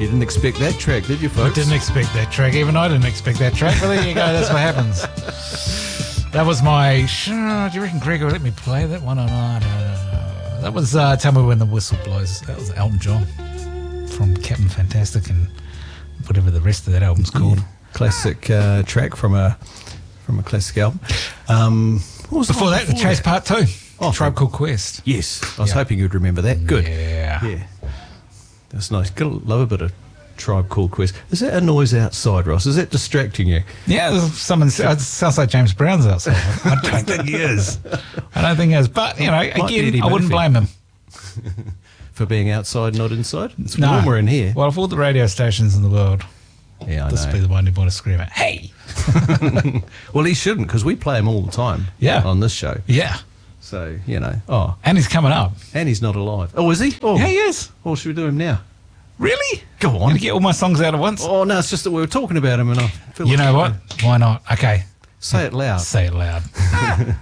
You didn't expect that track, did you, folks? I didn't expect that track. Even I didn't expect that track. But there you go. That's what happens. That was my... do you reckon Gregor let me play that one or not? That was Tell Me When the Whistle Blows. That was Elton John from Captain Fantastic and whatever the rest of that album's called. Classic track from a classic album. What was Before that, The Chase Part 2. Tribe Called Quest. Yes, I was hoping you'd remember that. Good. Yeah. That's nice. Gotta love a bit of Tribe Called Quest. Is that a noise outside, Ross? Is that distracting you? Yeah, it sounds like James Brown's outside. I don't think he is. But, again, I wouldn't blame him. For being outside, not inside? It's warmer in here. Well, of all the radio stations in the world, this would be the one you'd want to scream at. Hey! Well, he shouldn't, because we play him all the time on this show. Yeah. So, And he's coming up. And he's not alive. Oh, is he? Oh. Yeah, he is. Or should we do him now? Really? Go on. Going to get all my songs out at once? Oh, no, it's just that we were talking about him and I feel You know what? Why not? Okay. Say it loud. Say it loud.